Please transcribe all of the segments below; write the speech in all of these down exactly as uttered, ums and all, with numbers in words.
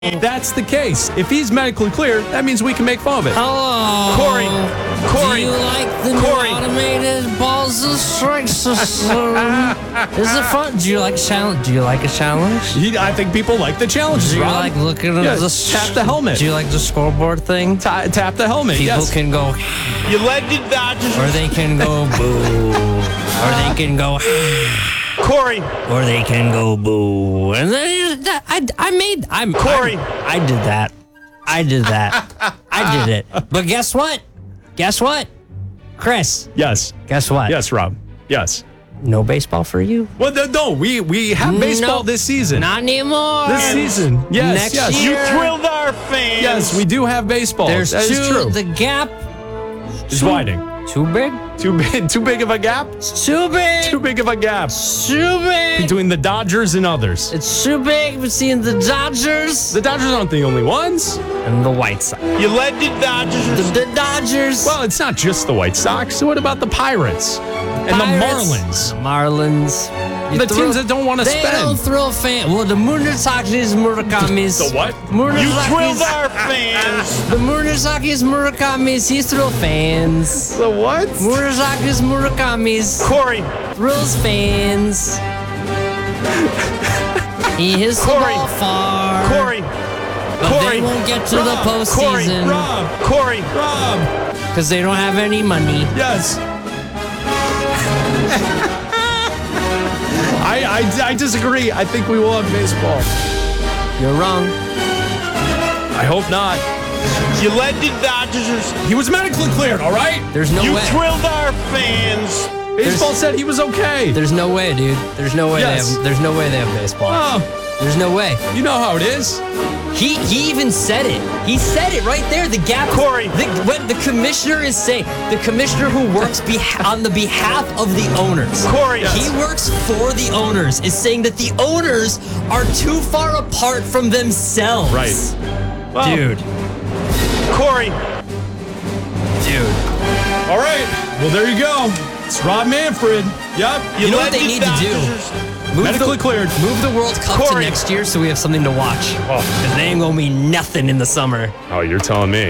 that's the case. If he's medically clear, that means we can make fun of it. Hello. Corey. Corey. Do you like the Corey. new automated balls and strike system? Is it fun? Do you like challenge? Do you like a challenge? He, I think people like the challenges, Do you Rob. like looking at Yeah, the tap the helmet. Do you like the scoreboard thing? Ta- tap the helmet, People yes. can go, You led the Dodgers. or they can go boo, or they can go, Corey. or they can go boo. And then I, I made, I'm Corey. I, I did that. I did that. I did it. But guess what? Guess what? Chris, Yes. guess what? Yes, Rob. Yes. No baseball for you. Well, th- no, we, we have baseball Nope. this season. Not anymore. This season. Yes, Next yes. year. You thrilled our fans. Yes, we do have baseball. There's That is too, true. the gap It's widening. too big. Too big, too big of a gap? It's too big. Too big of a gap Too big. between the Dodgers and others. It's too big between the Dodgers The Dodgers aren't the only ones. and the White Sox. You led the Dodgers. The, the Dodgers. Well, it's not just the White Sox. So what about the Pirates and the Pirates, Marlins? Marlins. You The throw- teams that don't want to They don't spend. throw fan. Well, the Murasakis, Murakamis. The what? You thrilled Murasakis. our fans. The Murasakis, Murakamis. He thrill fans. The what? Murasakis, Murakamis. Corey. Thrills fans. He hits the Corey. ball far. Corey. But Corey. they won't get to the Rob. Corey. postseason Rob. Corey. Rob. because they don't have any money. Yes. I, I, I disagree. I think we will have baseball. You're wrong. I hope not. You led the Dodgers. He was medically cleared, all right? There's no You way. thrilled our fans. Baseball said he was okay. There's no way, dude. There's no way Yes. they have. There's no way they have baseball. Oh, There's no way. you know how it is. He he even said it. He said it right there. The gap. Corey. The, what the commissioner is saying. The commissioner who works beha- on the behalf of the owners. Corey. He works for the owners. Is saying that the owners are too far apart from themselves. Right. Well, Dude. Corey. Dude. All right. Well, there you go. It's Rob Manfred. Yep. You know what led they the need to do? Dodgers. Move Medically the, cleared. Move the World Cup to Corey. next year so we have something to watch. Oh. Because they ain't gonna mean nothing in the summer. Oh, you're telling me.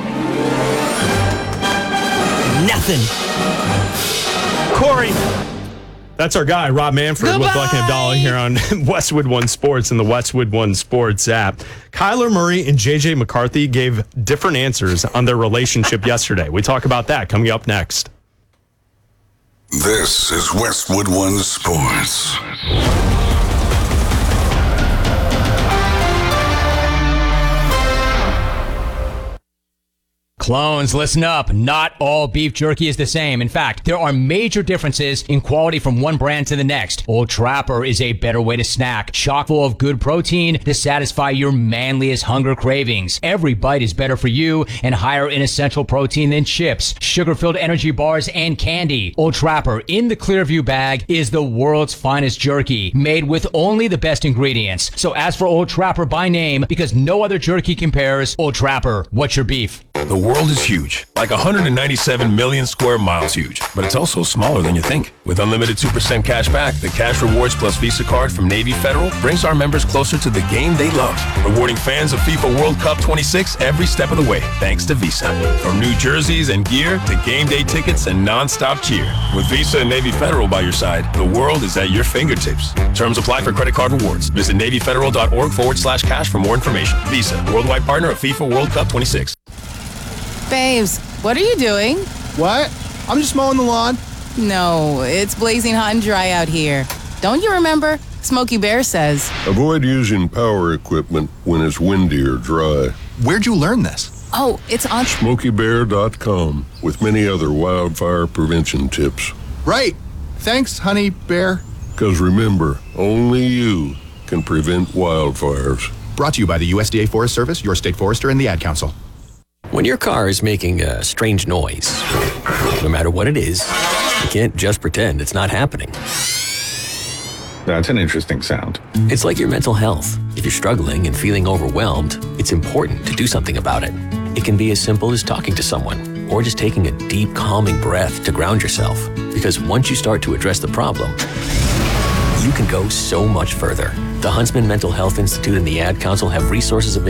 Nothing. Corey. That's our guy, Rob Manfred, with Black and Abdallah here on Westwood One Sports and the Westwood One Sports app. Kyler Murray and J J McCarthy gave different answers on their relationship yesterday. We talk about that coming up next. This is Westwood One Sports. Clones, listen up. Not all beef jerky is the same. In fact, there are major differences in quality from one brand to the next. Old Trapper is a better way to snack, chock full of good protein to satisfy your manliest hunger cravings. Every bite is better for you and higher in essential protein than chips, sugar-filled energy bars, and candy. Old Trapper in the Clearview bag is the world's finest jerky, made with only the best ingredients. So ask for Old Trapper by name because no other jerky compares. Old Trapper, what's your beef? The world is huge, like one hundred ninety-seven million square miles huge, but it's also smaller than you think. With unlimited two percent cash back, the Cash Rewards Plus Visa card from Navy Federal brings our members closer to the game they love, rewarding fans of FIFA World Cup twenty-six every step of the way, thanks to Visa. From new jerseys and gear to game day tickets and non-stop cheer. With Visa and Navy Federal by your side, the world is at your fingertips. Terms apply for credit card rewards. Visit NavyFederal.org forward slash cash for more information. Visa, worldwide partner of FIFA World Cup twenty-six. Babes, what are you doing? What? I'm just mowing the lawn. No, it's blazing hot and dry out here. Don't you remember? Smokey Bear says. Avoid using power equipment when it's windy or dry. Where'd you learn this? Oh, it's on. Smokey Bear dot com with many other wildfire prevention tips. Right. Thanks, honey bear. Because remember, only you can prevent wildfires. Brought to you by the U S D A Forest Service, your state forester, and the Ad Council. When your car is making a strange noise, no matter what it is, you can't just pretend it's not happening. That's an interesting sound. It's like your mental health. If you're struggling and feeling overwhelmed, it's important to do something about it. It can be as simple as talking to someone or just taking a deep, calming breath to ground yourself. Because once you start to address the problem, you can go so much further. The Huntsman Mental Health Institute and the Ad Council have resources available